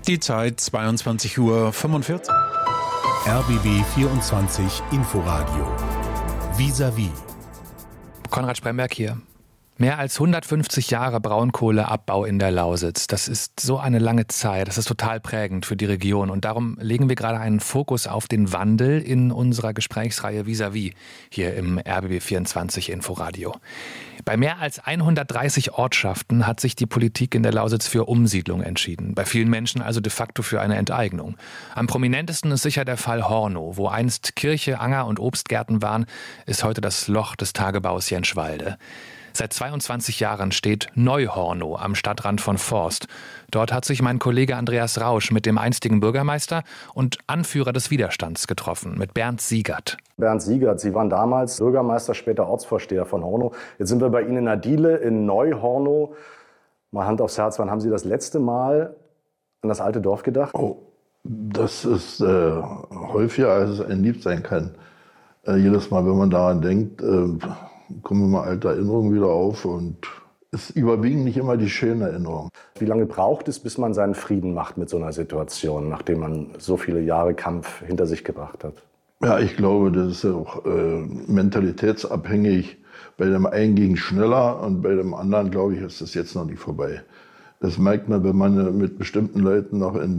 Die Zeit 22:45 Uhr. RBB 24 Inforadio. Vis-à-vis. Konrad Spremberg hier. Mehr als 150 Jahre Braunkohleabbau in der Lausitz. Das ist so eine lange Zeit. Das ist total prägend für die Region. Und darum legen wir gerade einen Fokus auf den Wandel in unserer Gesprächsreihe Vis-à-vis hier im RBB 24 Inforadio. Bei mehr als 130 Ortschaften hat sich die Politik in der Lausitz für Umsiedlung entschieden. Bei vielen Menschen also de facto für eine Enteignung. Am prominentesten ist sicher der Fall Hornow. Wo einst Kirche, Anger und Obstgärten waren, ist heute das Loch des Tagebaus Jenschwalde. Seit 22 Jahren steht Neu-Hornow am Stadtrand von Forst. Dort hat sich mein Kollege Andreas Rausch mit dem einstigen Bürgermeister und Anführer des Widerstands getroffen, mit Bernd Siegert. Bernd Siegert, Sie waren damals Bürgermeister, später Ortsvorsteher von Hornow. Jetzt sind wir bei Ihnen in der Diele in Neu-Hornow. Mal Hand aufs Herz, wann haben Sie das letzte Mal an das alte Dorf gedacht? Oh, das ist häufiger, als es einem lieb sein kann. Jedes Mal, wenn man daran denkt, kommen immer alte Erinnerungen wieder auf und es überwiegen nicht immer die schönen Erinnerungen. Wie lange braucht es, bis man seinen Frieden macht mit so einer Situation, nachdem man so viele Jahre Kampf hinter sich gebracht hat? Ja, ich glaube, das ist ja auch mentalitätsabhängig. Bei dem einen ging es schneller und bei dem anderen, glaube ich, ist das jetzt noch nicht vorbei. Das merkt man, wenn man mit bestimmten Leuten noch in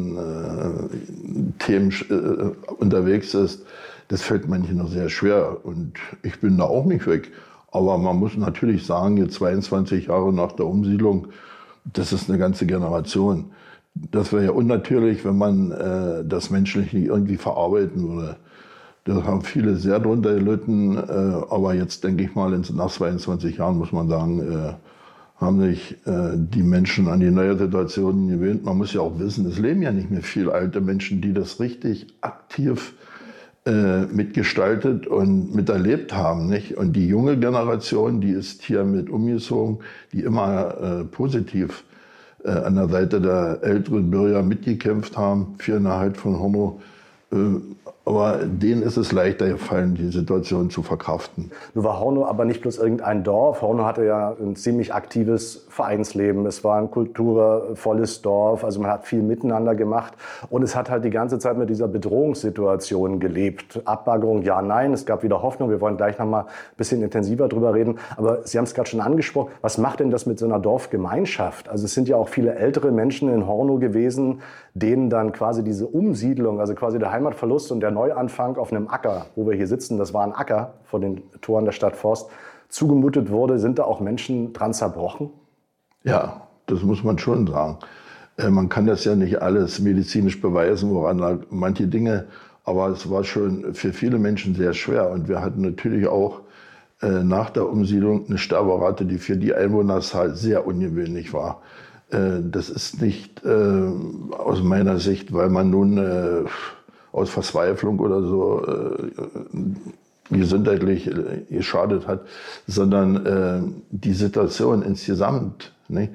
diesen Themen unterwegs ist. Das fällt manchen noch sehr schwer und ich bin da auch nicht weg. Aber man muss natürlich sagen, jetzt 22 Jahre nach der Umsiedlung, das ist eine ganze Generation. Das wäre ja unnatürlich, wenn man das menschlich nicht irgendwie verarbeiten würde. Da haben viele sehr drunter gelitten, aber jetzt denke ich mal, nach 22 Jahren muss man sagen, haben sich die Menschen an die neue Situation gewöhnt. Man muss ja auch wissen, es leben ja nicht mehr viele alte Menschen, die das richtig aktiv mitgestaltet und miterlebt haben, nicht? Und die junge Generation, die ist hier mit umgezogen, die immer positiv an der Seite der älteren Bürger mitgekämpft haben für den Erhalt von Hornow. Aber denen ist es leichter gefallen, die Situation zu verkraften. Nun war Hornow aber nicht bloß irgendein Dorf. Hornow hatte ja ein ziemlich aktives Vereinsleben. Es war ein kulturvolles Dorf. Also man hat viel miteinander gemacht. Und es hat halt die ganze Zeit mit dieser Bedrohungssituation gelebt. Abbaggerung, ja, nein. Es gab wieder Hoffnung. Wir wollen gleich noch mal ein bisschen intensiver drüber reden. Aber Sie haben es gerade schon angesprochen. Was macht denn das mit so einer Dorfgemeinschaft? Also es sind ja auch viele ältere Menschen in Hornow gewesen, denen dann quasi diese Umsiedlung, also quasi der Heimatverlust und der Neuanfang auf einem Acker, wo wir hier sitzen, das war ein Acker vor den Toren der Stadt Forst, zugemutet wurde. Sind da auch Menschen dran zerbrochen? Ja, das muss man schon sagen. Man kann das ja nicht alles medizinisch beweisen, woran manche Dinge, aber es war schon für viele Menschen sehr schwer. Und wir hatten natürlich auch nach der Umsiedlung eine Sterberate, die für die Einwohnerzahl sehr ungewöhnlich war. Das ist nicht aus meiner Sicht, weil man nun aus Verzweiflung oder so gesundheitlich geschadet hat, sondern die Situation insgesamt. Nicht?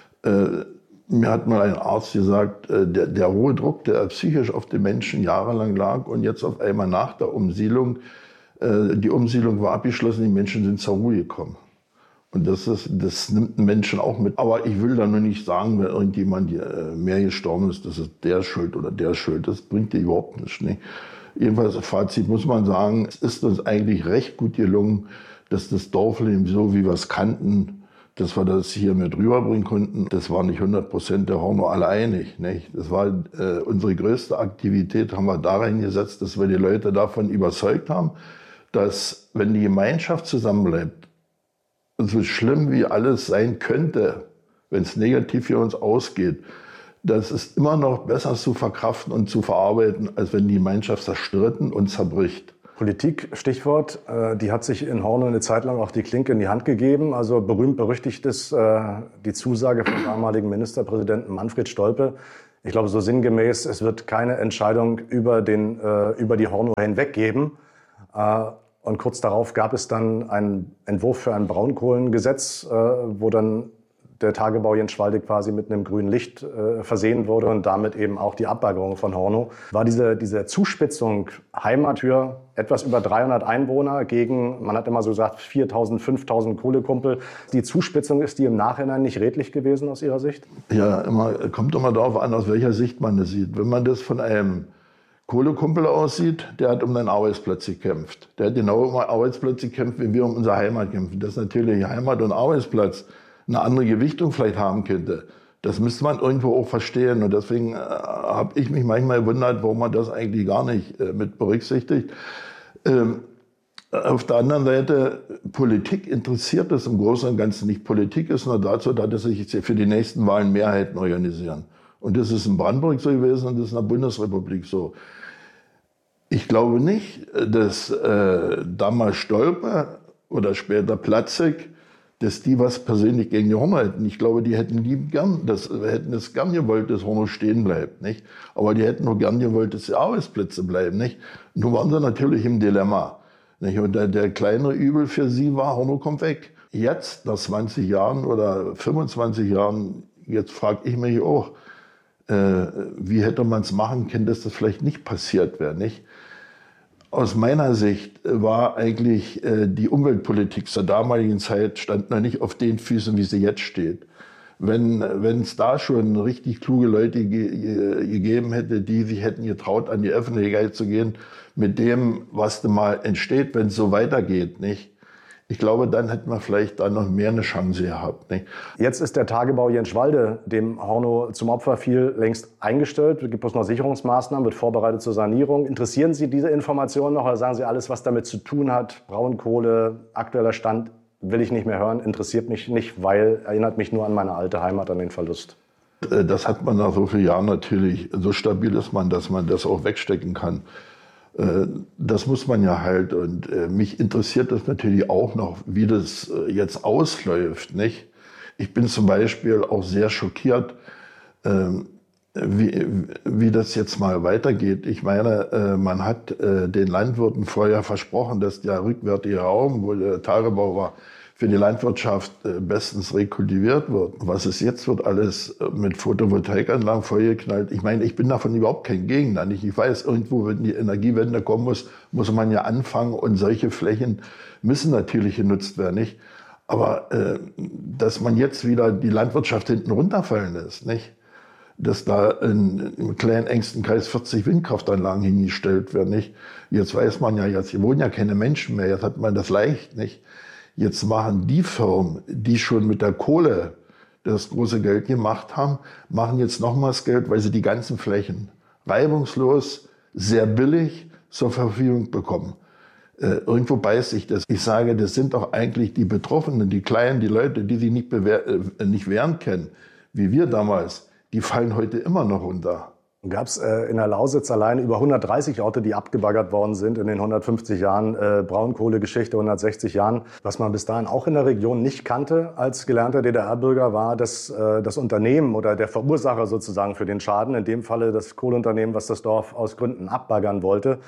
Mir hat mal ein Arzt gesagt, der hohe Druck, der psychisch auf den Menschen jahrelang lag und jetzt auf einmal nach der Umsiedlung, die Umsiedlung war abgeschlossen, die Menschen sind zur Ruhe gekommen. Und das nimmt einen Menschen auch mit. Aber ich will da nur nicht sagen, wenn irgendjemand mehr gestorben ist, das ist der schuld oder der schuld. Das bringt dir überhaupt nichts. Ne? Jedenfalls, Fazit muss man sagen, es ist uns eigentlich recht gut gelungen, dass das Dorfleben, so wie wir es kannten, dass wir das hier mit rüberbringen konnten. Das war nicht 100% der Hornow alle einig. Nicht? Das war unsere größte Aktivität, haben wir darin gesetzt, dass wir die Leute davon überzeugt haben, dass wenn die Gemeinschaft zusammenbleibt, so schlimm wie alles sein könnte, wenn es negativ für uns ausgeht, das ist immer noch besser zu verkraften und zu verarbeiten, als wenn die Gemeinschaft zerstritten und zerbricht. Politik, Stichwort, die hat sich in Hornow eine Zeit lang auch die Klinke in die Hand gegeben. Also berühmt-berüchtigt ist die Zusage vom damaligen Ministerpräsidenten Manfred Stolpe. Ich glaube, so sinngemäß, es wird keine Entscheidung über die Hornow hinweg geben. Und kurz darauf gab es dann einen Entwurf für ein Braunkohlengesetz, wo dann der Tagebau Jenschwalde quasi mit einem grünen Licht versehen wurde und damit eben auch die Abbaggerung von Hornow, war diese Zuspitzung Heimat für etwas über 300 Einwohner gegen, man hat immer so gesagt, 4.000, 5.000 Kohlekumpel. Die Zuspitzung, ist die im Nachhinein nicht redlich gewesen aus Ihrer Sicht? Ja, kommt immer darauf an, aus welcher Sicht man das sieht. Wenn man das von einem Kohlekumpel aussieht, der hat um einen Arbeitsplatz gekämpft. Der hat genau um einen Arbeitsplatz gekämpft, wie wir um unsere Heimat kämpfen. Dass natürlich Heimat und Arbeitsplatz eine andere Gewichtung vielleicht haben könnte, das müsste man irgendwo auch verstehen. Und deswegen habe ich mich manchmal gewundert, warum man das eigentlich gar nicht mit berücksichtigt. Auf der anderen Seite, Politik interessiert es im Großen und Ganzen nicht. Politik ist nur dazu, dass sich für die nächsten Wahlen Mehrheiten organisieren. Und das ist in Brandenburg so gewesen und das ist in der Bundesrepublik so. Ich glaube nicht, dass damals Stolpe oder später Platzek, dass die was persönlich gegen die Hornow hätten. Ich glaube, die hätten hätten es gern gewollt, dass Hornow stehen bleibt, nicht? Aber die hätten auch gern gewollt, dass die Arbeitsplätze bleiben, nicht? Nun waren sie natürlich im Dilemma, nicht? Und der kleinere Übel für sie war, Hornow kommt weg. Jetzt, nach 20 Jahren oder 25 Jahren, jetzt frage ich mich auch, wie hätte man es machen können, dass das vielleicht nicht passiert wäre, nicht? Aus meiner Sicht war eigentlich die Umweltpolitik zur damaligen Zeit stand noch nicht auf den Füßen, wie sie jetzt steht. Wenn es da schon richtig kluge Leute gegeben hätte, die sich hätten getraut, an die Öffentlichkeit zu gehen, mit dem, was da mal entsteht, wenn es so weitergeht, nicht? Ich glaube, dann hätten wir vielleicht da noch mehr eine Chance gehabt, nicht? Jetzt ist der Tagebau Jenschwalde, dem Hornow zum Opfer fiel, längst eingestellt. Es gibt bloß noch Sicherungsmaßnahmen, wird vorbereitet zur Sanierung. Interessieren Sie diese Informationen noch oder sagen Sie, alles, was damit zu tun hat, Braunkohle, aktueller Stand, will ich nicht mehr hören, interessiert mich nicht, weil erinnert mich nur an meine alte Heimat, an den Verlust? Das hat man nach so vielen Jahren natürlich. So stabil ist man, dass man das auch wegstecken kann. Das muss man ja halt. Und mich interessiert das natürlich auch noch, wie das jetzt ausläuft, nicht? Ich bin zum Beispiel auch sehr schockiert, wie das jetzt mal weitergeht. Ich meine, man hat den Landwirten vorher versprochen, dass der rückwärtige Raum, wo der Tagebau war, für die Landwirtschaft bestens rekultiviert wird. Was es jetzt wird, alles mit Photovoltaikanlagen vollgeknallt. Ich meine, ich bin davon überhaupt kein Gegner. Nicht? Ich weiß, irgendwo, wenn die Energiewende kommen muss man ja anfangen. Und solche Flächen müssen natürlich genutzt werden. Nicht? Aber dass man jetzt wieder die Landwirtschaft hinten runterfallen lässt, nicht? Dass da im kleinen engsten Kreis 40 Windkraftanlagen hingestellt werden. Nicht? Jetzt weiß man ja, jetzt wohnen ja keine Menschen mehr. Jetzt hat man das leicht, nicht? Jetzt machen die Firmen, die schon mit der Kohle das große Geld gemacht haben, machen jetzt nochmals Geld, weil sie die ganzen Flächen reibungslos, sehr billig zur Verfügung bekommen. Irgendwo beißt sich das. Ich sage, das sind doch eigentlich die Betroffenen, die Kleinen, die Leute, die sich nicht wehren können, wie wir damals, die fallen heute immer noch runter. Gab es in der Lausitz allein über 130 Orte, die abgebaggert worden sind in den 150 Jahren Braunkohlegeschichte, 160 Jahren. Was man bis dahin auch in der Region nicht kannte als gelernter DDR-Bürger, war, dass das Unternehmen oder der Verursacher sozusagen für den Schaden, in dem Falle das Kohleunternehmen, was das Dorf aus Gründen abbaggern wollte,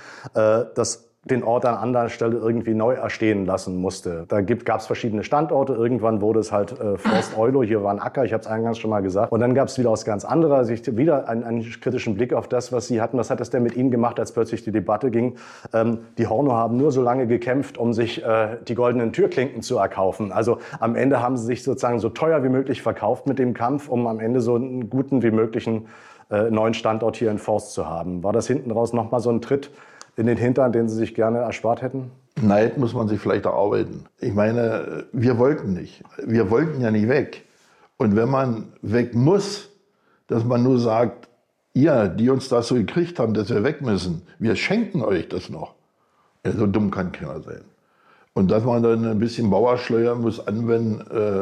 das den Ort an anderer Stelle irgendwie neu erstehen lassen musste. Da gab es verschiedene Standorte. Irgendwann wurde es halt Forst Eulo, hier war ein Acker, ich habe es eingangs schon mal gesagt. Und dann gab es wieder aus ganz anderer Sicht wieder einen kritischen Blick auf das, was Sie hatten. Was hat es denn mit Ihnen gemacht, als plötzlich die Debatte ging? Die Hornow haben nur so lange gekämpft, um sich die goldenen Türklinken zu erkaufen. Also am Ende haben sie sich sozusagen so teuer wie möglich verkauft mit dem Kampf, um am Ende so einen guten wie möglichen neuen Standort hier in Forst zu haben. War das hinten raus nochmal so ein Tritt in den Hintern, den Sie sich gerne erspart hätten? Neid muss man sich vielleicht erarbeiten. Ich meine, wir wollten nicht. Wir wollten ja nicht weg. Und wenn man weg muss, dass man nur sagt, ihr, die uns das so gekriegt haben, dass wir weg müssen, wir schenken euch das noch. Ja, so dumm kann keiner sein. Und dass man dann ein bisschen Bauerschleier muss anwenden,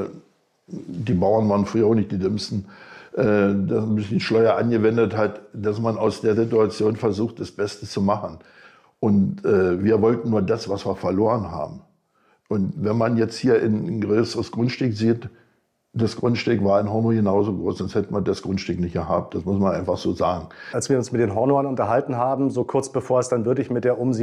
die Bauern waren früher auch nicht die Dümmsten, dass ein bisschen Schleuer angewendet hat, dass man aus der Situation versucht, das Beste zu machen. Und wir wollten nur das, was wir verloren haben. Und wenn man jetzt hier ein größeres Grundstück sieht, das Grundstück war in Hornow genauso groß, sonst hätte man das Grundstück nicht gehabt. Das muss man einfach so sagen. Als wir uns mit den Hornowern unterhalten haben, so kurz bevor es dann wirklich mit der